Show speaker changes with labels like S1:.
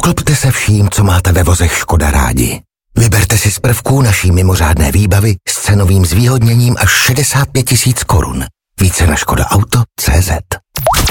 S1: Obklopte se vším, co máte ve vozech Škoda rádi. Vyberte si z prvků naší mimořádné výbavy s cenovým zvýhodněním až 65 000 korun. Více na škodaauto.cz.